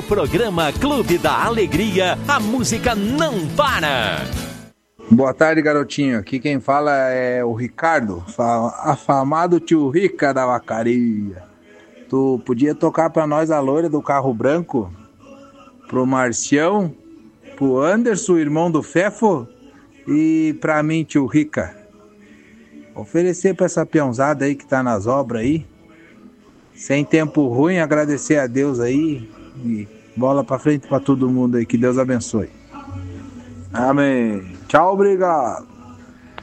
programa Clube da Alegria, a música não para. Boa tarde, garotinho. Aqui quem fala é o Ricardo, afamado tio Rica da Vacaria. Tu podia tocar pra nós a loira do carro branco? Pro Marcião, pro Anderson, irmão do Fefo, e pra mim, tio Rica. Oferecer pra essa peãozada aí que tá nas obras aí. Sem tempo ruim, agradecer a Deus aí. E bola pra frente pra todo mundo aí. Que Deus abençoe. Amém. Tchau, obrigado.